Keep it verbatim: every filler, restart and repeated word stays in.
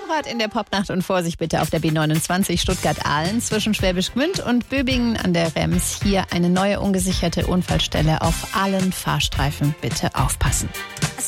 Vorrat in der Popnacht und Vorsicht bitte auf der B neunundzwanzig Stuttgart-Ahlen zwischen Schwäbisch Gmünd und Böbingen an der Rems. Hier eine neue ungesicherte Unfallstelle auf allen Fahrstreifen. Bitte aufpassen.